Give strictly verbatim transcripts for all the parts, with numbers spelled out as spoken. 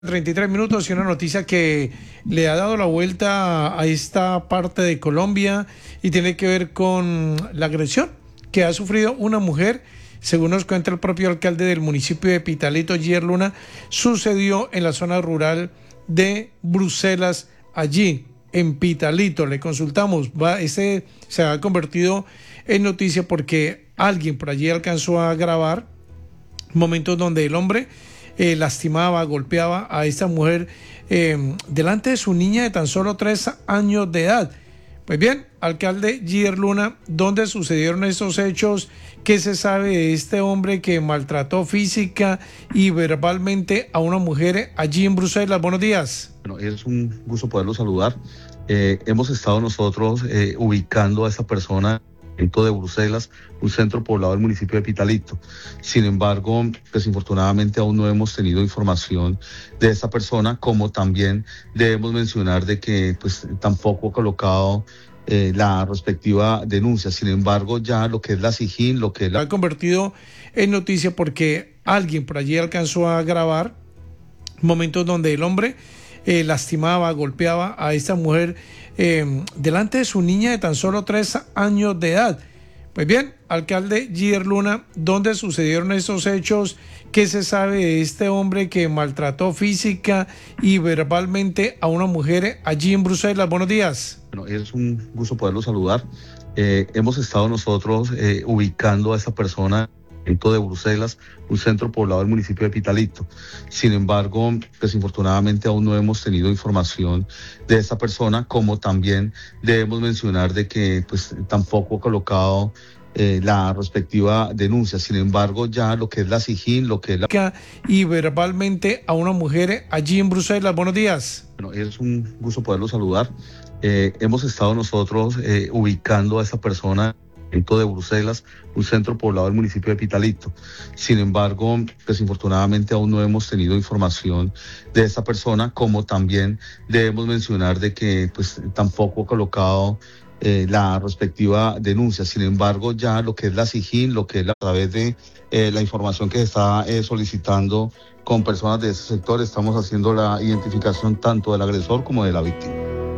treinta y tres minutos y una noticia que le ha dado la vuelta a esta parte de Colombia y tiene que ver con la agresión que ha sufrido una mujer. Según nos cuenta el propio alcalde del municipio de Pitalito, Gier Luna, sucedió en la zona rural de Bruselas, allí en Pitalito. Le consultamos, va, este se ha convertido en noticia porque alguien por allí alcanzó a grabar momentos donde el hombre Eh, lastimaba, golpeaba a esta mujer eh, delante de su niña de tan solo tres años de edad. Pues bien, alcalde Gier Luna, ¿dónde sucedieron estos hechos? ¿Qué se sabe de este hombre que maltrató física y verbalmente a una mujer allí en Bruselas? Buenos días. Bueno, es un gusto poderlo saludar. Eh, hemos estado nosotros eh, ubicando a esta persona de Bruselas, un centro poblado del municipio de Pitalito. Sin embargo, pues infortunadamente aún no hemos tenido información de esta persona, como también debemos mencionar de que pues tampoco ha colocado eh, la respectiva denuncia. Sin embargo, ya lo que es la SIJIN, lo que es la... Ha convertido en noticia porque alguien por allí alcanzó a grabar momentos donde el hombre eh, lastimaba, golpeaba a esta mujer eh, delante de su niña de tan solo tres años de edad. Pues bien, alcalde Gier Luna, ¿dónde sucedieron estos hechos? ¿Qué se sabe de este hombre que maltrató física y verbalmente a una mujer allí en Bruselas? Buenos días. Bueno, es un gusto poderlo saludar. Eh, hemos estado nosotros eh, ubicando a esta persona de Bruselas, un centro poblado del municipio de Pitalito. Sin embargo, pues infortunadamente aún no hemos tenido información de esta persona, como también debemos mencionar de que pues tampoco ha colocado eh, la respectiva denuncia. Sin embargo, ya lo que es la SIJIN, lo que es la... Y verbalmente a una mujer allí en Bruselas. Buenos días. Bueno, es un gusto poderlo saludar. Eh, hemos estado nosotros eh, ubicando a esta persona de Bruselas, un centro poblado del municipio de Pitalito. Sin embargo, pues infortunadamente aún no hemos tenido información de esta persona, como también debemos mencionar de que pues tampoco ha colocado eh, la respectiva denuncia. Sin embargo, ya lo que es la SIJIN, lo que es la, a través de eh, la información que se está eh, solicitando con personas de ese sector, estamos haciendo la identificación tanto del agresor como de la víctima.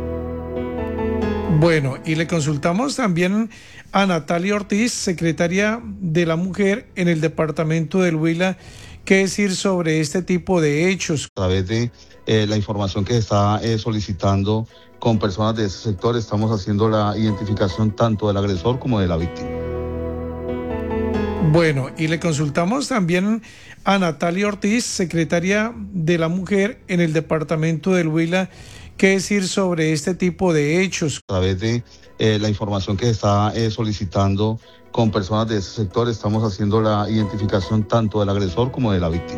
Bueno, y le consultamos también a Natalia Ortiz, secretaria de la Mujer en el departamento del Huila, qué decir sobre este tipo de hechos. A través de eh, la información que se está eh, solicitando con personas de ese sector, estamos haciendo la identificación tanto del agresor como de la víctima. Bueno, y le consultamos también a Natalia Ortiz, secretaria de la Mujer en el departamento del Huila, qué decir sobre este tipo de hechos. A través de eh, la información que se está eh, solicitando con personas de ese sector, estamos haciendo la identificación tanto del agresor como de la víctima.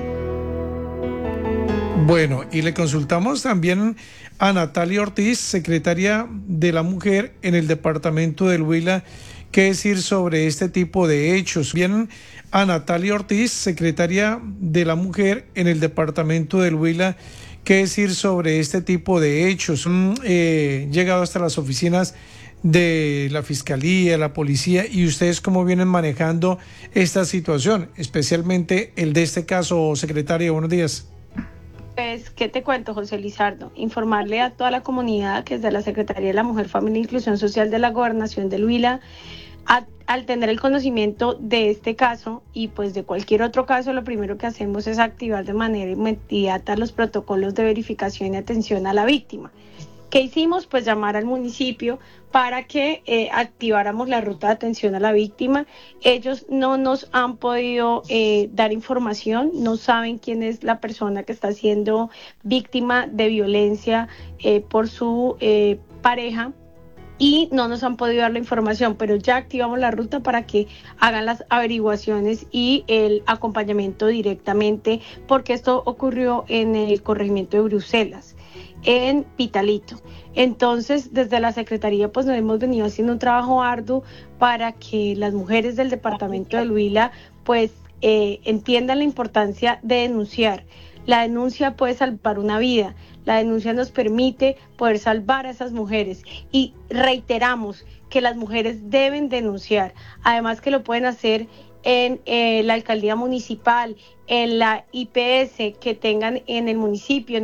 Bueno, y le consultamos también a Natalia Ortiz, secretaria de la Mujer en el departamento del Huila, qué decir sobre este tipo de hechos. Bien, a Natalia Ortiz, secretaria de la Mujer en el departamento del Huila, qué decir sobre este tipo de hechos. Han eh, llegado hasta las oficinas de la Fiscalía, la Policía, y ustedes cómo vienen manejando esta situación, especialmente el de este caso, secretaria. Buenos días. Pues, ¿qué te cuento, José Lizardo? Informarle a toda la comunidad que desde la Secretaría de la Mujer, Familia e Inclusión Social de la Gobernación del Huila, a, al tener el conocimiento de este caso y pues de cualquier otro caso, lo primero que hacemos es activar de manera inmediata los protocolos de verificación y atención a la víctima. ¿Qué hicimos? Pues llamar al municipio para que eh, activáramos la ruta de atención a la víctima. Ellos no nos han podido eh, dar información, no saben quién es la persona que está siendo víctima de violencia eh, por su eh, pareja, y no nos han podido dar la información, pero ya activamos la ruta para que hagan las averiguaciones y el acompañamiento directamente, porque esto ocurrió en el corregimiento de Bruselas, en Pitalito. Entonces, desde la Secretaría, pues nos hemos venido haciendo un trabajo arduo para que las mujeres del departamento del Huila, pues, eh, entiendan la importancia de denunciar. La denuncia puede salvar una vida. La denuncia nos permite poder salvar a esas mujeres y reiteramos que las mujeres deben denunciar, además que lo pueden hacer en eh, la alcaldía municipal, en la I P S que tengan en el municipio,